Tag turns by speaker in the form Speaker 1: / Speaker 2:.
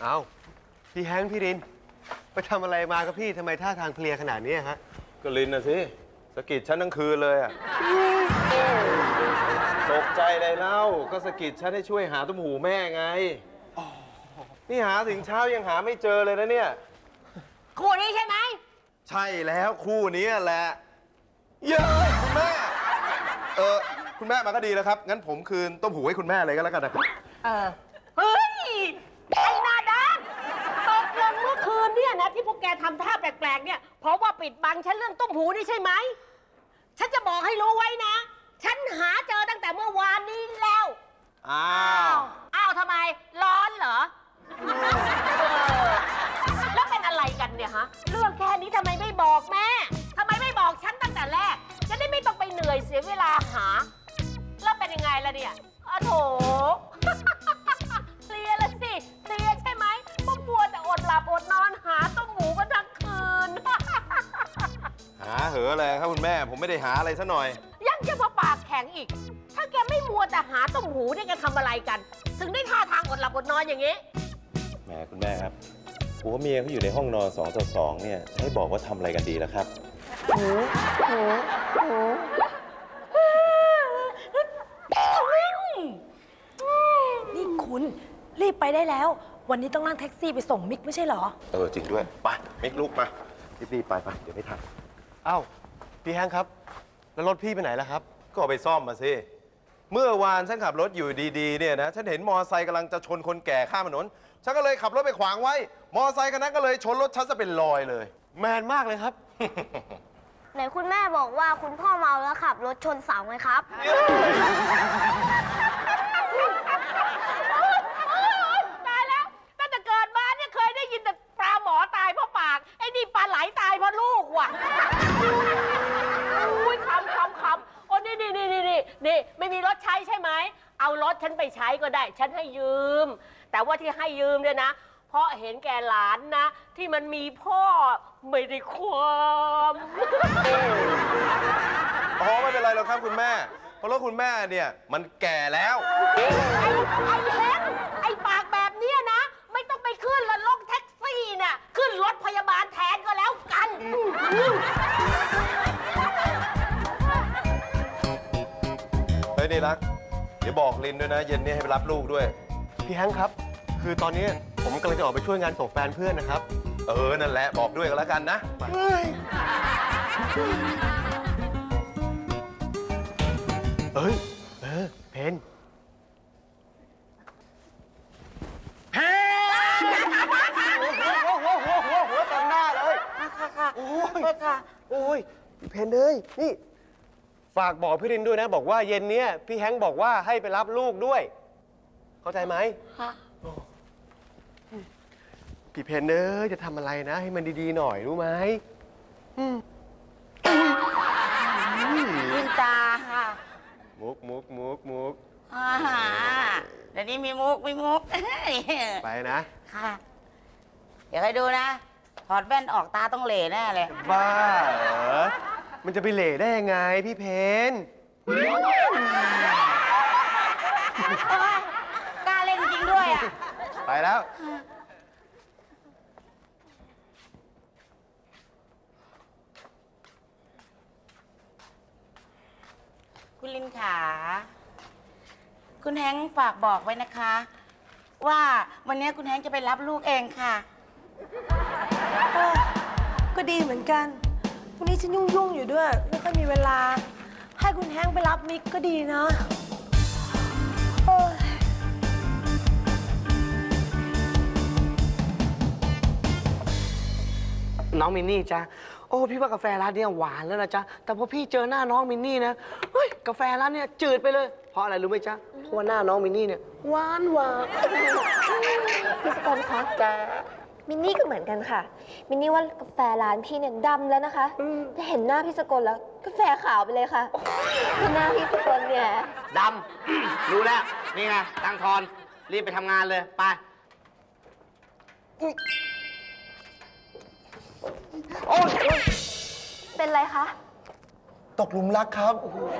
Speaker 1: เอาพี่แฮงค์พี่รินไปทำอะไรมาครับพี่ทำไมท่าทางเพลียขนาดนี้ฮะ
Speaker 2: ก็ลินนะสิสะกิดฉันทั้งคืนเลยอ่ะตกใจเลยเล่าก็สะกิดฉันให้ช่วยหาตุ้มหูแม่ไงนี่หาถึงเช้ายังหาไม่เจอเลยนะเนี่ย
Speaker 3: คู่นี้ใช่ไหม
Speaker 2: ใช่แล้วคู่นี้แหละเย้ยคุณแม่คุณแม่มาก็ดีแล้วครับงั้นผมคืนต้มหูให้คุณแม่เลยก็แล้วกันนะครับ
Speaker 3: เฮ้ยไอ้นาดานตกลงเมื่อคืนเนี่ยนะที่พวกแกทำท่าแปลกๆเนี่ยเพราะว่าปิดบังฉันเรื่องต้มหูนี่ใช่ไหมฉันจะบอกให้รู้ไว้นะฉันหาเจอตั้งแต่เมื่อวานนี้แล้วอ้าวทำไมร้อนเหรอแล้วเป็นอะไรกันเนี่ยฮะเรื่องแค่นี้ทำไมไม่บอกแม่ทำไมไม่บอกฉันตั้งแต่แรกจะได้ไม่ต้องไปเหนื่อยเสียเวลาหาแล้วเป็นยังไงล่ะเนี่ยโถเคลียร์ละสิเคลียร์ใช่ไหมพวกบัวแต่อดหลับอดนอนหาต้มหมูกันทั้งคืน
Speaker 2: หาเหอะอะไรครับคุณแม่ผมไม่ได้หาอะไรซะหน่อย
Speaker 3: ยังจะมาปากแข็งอีกถ้าแกไม่มัวแต่หาต้มหูเนี่ยแกทำอะไรกันถึงได้ท่าทางอดหลับอดนอนอย่างนี้
Speaker 2: แหมคุณแม่ครับผัวเมียเขาอยู่ในห้องนอน2 ต่อ 2เนี่ยให้บอกว่าทำอะไรกันดีล่ะครับ
Speaker 4: นี่คุณรีบไปได้แล้ววันนี้ต้องนั่งแท็กซี่ไปส่งมิกไม่ใช่เหรอ
Speaker 2: จริงด้วยไปมิกลุกมารีบไปเดี๋ยวไม่ทัน
Speaker 1: เอ้าพี่แฮงค์ครับแล้วรถพี่ไปไหนล่ะครับ
Speaker 2: ก็เอาไปซ่อมมาสิเมื่อวานฉันขับรถอยู่ดีๆเนี่ยนะฉันเห็นมอไซค์กำลังจะชนคนแก่ข้ามถนนฉันก็เลยขับรถไปขวางไว้มอไซค์คันนั้นก็เลยชนรถฉันจะเป็นรอยเลย
Speaker 1: แมนมากเลยครับ
Speaker 5: ไหนคุณแม่บอกว่าคุณพ่อเมาแล้วขับรถชนเสาไงครับ
Speaker 3: ตายแล้วตั้งแต่เกิดมาเนี่ยเคยได้ยินแต่ปลาหมอตายเพราะปากไอ้นี่ปลาไหลตายเพราะลูกว่ะอุ้ยคำโอ้นี่ไม่มีรถใช้ใช่ไหมเอารถฉันไปใช้ก็ได้ฉันให้ยืมแต่ว่าที่ให้ยืมเนี่ยนะเพราะเห็นแก่หลานนะที่มันมีพ่อไม่ได้ความ
Speaker 2: ไม่เป็นไรหรอกครับคุณแม่เพราะรถคุณแม่เนี่ยมันแก่แล้ว
Speaker 3: ไอ้เล็กไอ้ปากแบบนี้นะไม่ต้องไปขึ้นรถแท็กซี่น่ะขึ้นรถพยาบาลแทนก็แล้วกัน
Speaker 2: เฮ้ยนี่รักเดี๋ยวบอกลินด้วยนะเย็นนี้ให้ไปรับลูกด้วย
Speaker 1: พี่แฮงค์ครับคือตอนนี้ผมกำลังจะออกไปช่วยงานส่งแฟนเพื่อนนะครับ
Speaker 2: นั่นแหละบอกด้วยกันแล้วกันนะ
Speaker 1: เพนหัวเต็มหน้าเลยค่ะโอ้ยเพนเลยนี่ฝากบอกพี่รินด้วยนะบอกว่าเย็นนี้พี่แฮงค์บอกว่าให้ไปรับลูกด้วยเข้าใจไหมค่ะพี่เพนจะทำอะไรนะให้มันดีๆหน่อยรู้ไหม
Speaker 6: ลินตาค่ะ
Speaker 1: มุก
Speaker 6: เดี๋ยวนี้มีมุก
Speaker 1: ไปนะ
Speaker 6: ค่ะเดี๋ยวให้ดูนะถอดแว่นออกตาต้องเหล่แน่เลย
Speaker 1: บ้าเหรอมันจะไปเหล่ได้ยังไงพี่เพน
Speaker 6: กล้าเล่นจริงด้วยอ่ะ
Speaker 1: ไปแล้ว
Speaker 6: คุณลินขาคุณแฮงค์ฝากบอกไว้นะคะว่าวันนี้คุณแฮงค์จะไปรับลูกเองค่ะ
Speaker 4: ก็ดีเหมือนกันวันนี้ฉันยุ่งอยู่ด้วยไม่ค่อยมีเวลาให้คุณแฮงค์ไปรับมิกก็ดีนะ
Speaker 7: น้องมินนี่จ้ะโอ้พี่ว่ากาแฟร้านนี้หวานแล้วนะจ๊ะแต่พอพี่เจอหน้าน้องมินนี่นะเฮ้ยกาแฟร้านนี้จืดไปเลยเพราะอะไรรู้ไหมจ๊ะเพราะว่าหน้าน้องมินนี่เนี่ยหวาน
Speaker 5: พี่สกลคะจ้ามินนี่ก็เหมือนกันค่ะมินนี่ว่ากาแฟร้านพี่เนี่ยดำแล้วนะคะแต่เห็นหน้าพี่สกลแล้วกาแฟขาวไปเลยค่ะหน้าพี่สกลเนี่ย
Speaker 7: ดำรู้แล้วนี่ไงตังทอนรีบไปทำงานเลยไป
Speaker 5: เป็นไรคะ
Speaker 1: ตกหลุมรักครับ